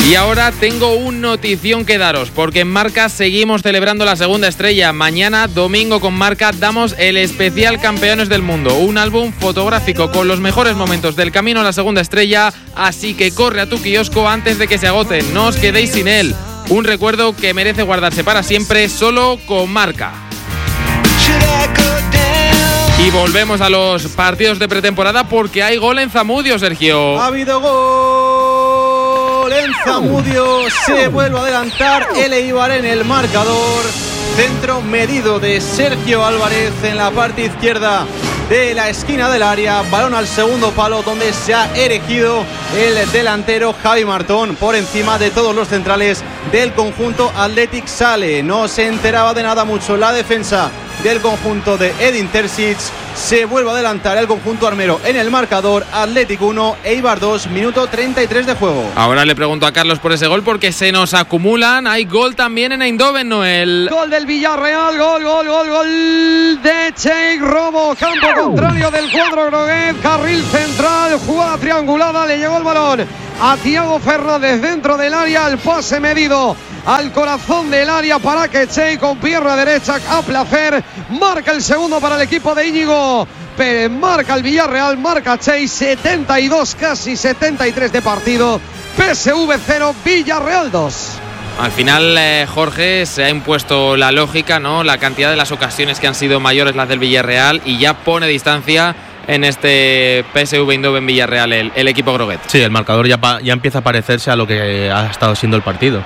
Y ahora tengo un notición que daros, porque en Marca seguimos celebrando la segunda estrella. Mañana, domingo, con Marca damos el especial Campeones del Mundo, un álbum fotográfico con los mejores momentos del camino a la segunda estrella, así que corre a tu kiosco antes de que se agoten, no os quedéis sin él. Un recuerdo que merece guardarse para siempre, solo con Marca. Y volvemos a los partidos de pretemporada porque hay gol en Zamudio, Sergio. Ha habido gol en Zamudio, se vuelve a adelantar el Eibar en el marcador. Centro medido de Sergio Álvarez en la parte izquierda de la esquina del área, balón al segundo palo donde se ha erigido el delantero Javi Martón por encima de todos los centrales del conjunto Athletic. Sale, no se enteraba de nada mucho la defensa del conjunto de Edin Terzic. Se vuelve a adelantar el conjunto armero en el marcador. Athletic 1, Eibar 2, minuto 33 de juego. Ahora le pregunto a Carlos por ese gol porque se nos acumulan. Hay gol también en Eindhoven, Noel. Gol del Villarreal, gol de Cheikh Robo, campo contrario del cuadro groguet, carril central, jugada triangulada, le llegó el balón a Thiago Fernández dentro del área, el pase medido al corazón del área para que Cheikh con pierna derecha a placer marca el segundo para el equipo de Íñigo Pérez. Marca el Villarreal, marca Cheikh, 72 casi 73 de partido. PSV 0, Villarreal 2. Al final, Jorge, se ha impuesto la lógica, ¿no? La cantidad de las ocasiones que han sido mayores las del Villarreal y ya pone distancia en este PSV Eindhoven Villarreal el equipo groguet. Sí, el marcador ya empieza a parecerse a lo que ha estado siendo el partido.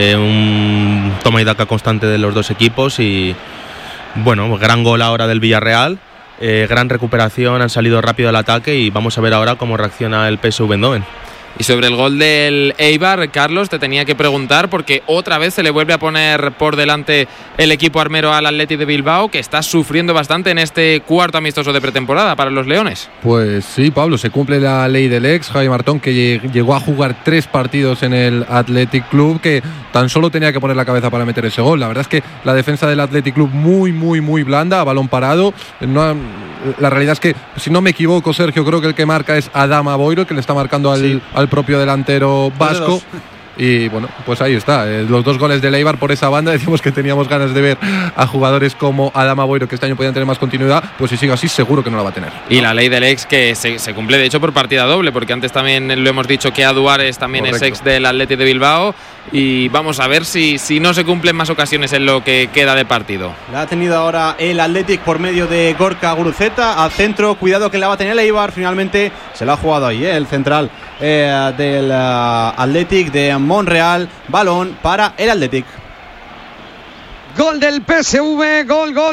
Un toma y daca constante de los dos equipos y, bueno, gran gol ahora del Villarreal, gran recuperación, han salido rápido al ataque y vamos a ver ahora cómo reacciona el PSV Eindhoven. Y sobre el gol del Eibar, Carlos, te tenía que preguntar porque otra vez se le vuelve a poner por delante el equipo armero al Athletic de Bilbao, que está sufriendo bastante en este cuarto amistoso de pretemporada para los leones. Pues sí, Pablo, se cumple la ley del ex, Javi Martón, que llegó a jugar 3 partidos en el Athletic Club, que tan solo tenía que poner la cabeza para meter ese gol. La verdad es que la defensa del Athletic Club muy blanda, a balón parado. La realidad es que, si no me equivoco, Sergio, creo que el que marca es Adama Boiro, que le está marcando al propio delantero vasco. Y bueno, pues ahí está, los 2 goles del Eibar por esa banda. Decimos que teníamos ganas de ver a jugadores como Adama Boiro, que este año podían tener más continuidad. Pues si sigue así, seguro que no la va a tener. Y la ley del ex que se cumple de hecho por partida doble, porque antes también lo hemos dicho que Aduares también Correcto. Es ex del Athletic de Bilbao. Y vamos a ver si no se cumplen más ocasiones en lo que queda de partido. La ha tenido ahora el Athletic por medio de Gorka Guruceta al centro. Cuidado que la va a tener el Eibar. Finalmente se la ha jugado ahí el central del Athletic de Monreal. Balón para el Athletic. Gol del PSV,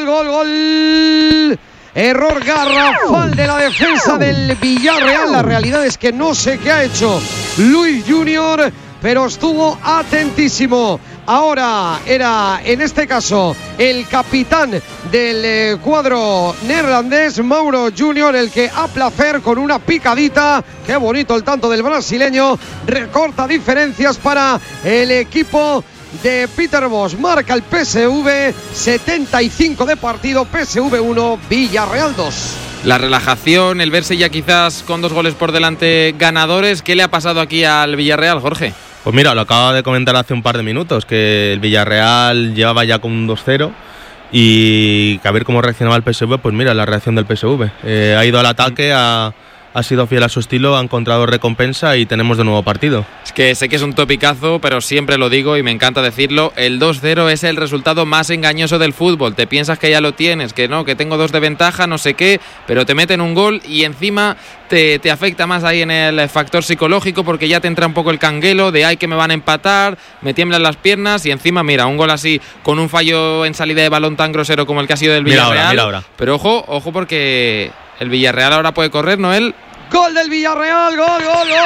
gol. Error garrafal de la defensa del Villarreal. La realidad es que no sé qué ha hecho Luis Junior, pero estuvo atentísimo. Ahora era, en este caso, el capitán del cuadro neerlandés, Mauro Junior, el que a placer con una picadita, qué bonito el tanto del brasileño, recorta diferencias para el equipo de Peter Bosz. Marca el PSV, 75 de partido, PSV 1, Villarreal 2. La relajación, el verse ya quizás con 2 goles por delante ganadores. ¿Qué le ha pasado aquí al Villarreal, Jorge? Pues mira, lo acaba de comentar hace un par de minutos, que el Villarreal llevaba ya con un 2-0 y que a ver cómo reaccionaba el PSV. Pues mira, la reacción del PSV. Ha ido al ataque, ha sido fiel a su estilo, ha encontrado recompensa y tenemos de nuevo partido. Es que sé que es un topicazo, pero siempre lo digo y me encanta decirlo, el 2-0 es el resultado más engañoso del fútbol. Te piensas que ya lo tienes, que no, que tengo 2 de ventaja, no sé qué, pero te meten un gol y encima te afecta más ahí en el factor psicológico, porque ya te entra un poco el canguelo de ay, que me van a empatar, me tiemblan las piernas y encima mira, un gol así con un fallo en salida de balón tan grosero como el que ha sido del Villarreal. Mira ahora. Pero ojo porque el Villarreal ahora puede correr, Noel. Gol del Villarreal, gol.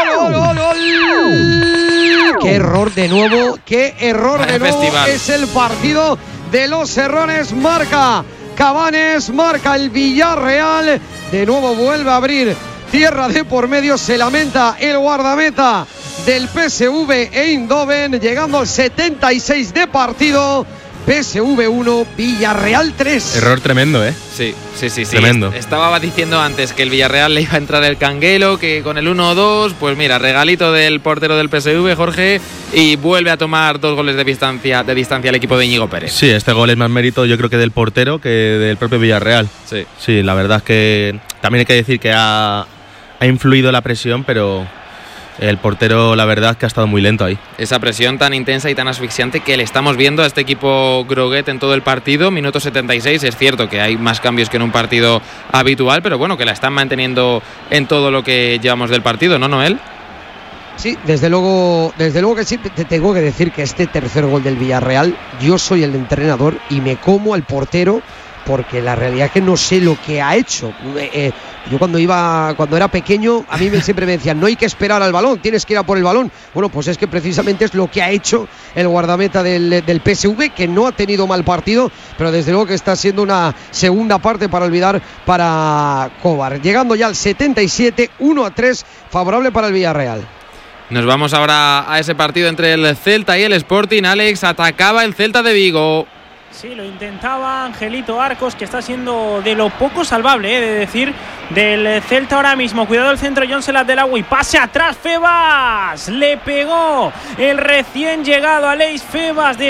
Qué error de nuevo, Festival. Es el partido de los errores. Marca Cabanes, marca el Villarreal. De nuevo vuelve a abrir tierra de por medio. Se lamenta el guardameta del PSV Eindhoven, llegando al 76 de partido. PSV 1, Villarreal 3. Error tremendo, ¿eh? Sí. Tremendo. Estaba diciendo antes que el Villarreal le iba a entrar el canguelo, que con el 1-2, pues mira, regalito del portero del PSV, Jorge, y vuelve a tomar 2 goles de distancia el equipo de Íñigo Pérez. Sí, este gol es más mérito yo creo que del portero que del propio Villarreal. Sí, la verdad es que también hay que decir que ha influido la presión, pero el portero la verdad es que ha estado muy lento ahí. Esa presión tan intensa y tan asfixiante que le estamos viendo a este equipo groguet en todo el partido, minuto 76, es cierto que hay más cambios que en un partido habitual, pero bueno, que la están manteniendo en todo lo que llevamos del partido, ¿no, Noel? Sí, desde luego que sí. Te tengo que decir que este tercer gol del Villarreal, yo soy el entrenador y me como al portero, porque la realidad es que no sé lo que ha hecho. Yo cuando era pequeño, a mí siempre me decían, no hay que esperar al balón, tienes que ir a por el balón. Bueno, pues es que precisamente es lo que ha hecho el guardameta del PSV, que no ha tenido mal partido, pero desde luego que está siendo una segunda parte para olvidar para Kovar. Llegando ya al 77, 1-3, favorable para el Villarreal. Nos vamos ahora a ese partido entre el Celta y el Sporting. Alex, atacaba el Celta de Vigo. Sí, lo intentaba Angelito Arcos, que está siendo de lo poco salvable, de decir, del Celta ahora mismo. Cuidado el centro, John Selat del Agua y pase atrás, Febas. Le pegó el recién llegado Aleix Febas desde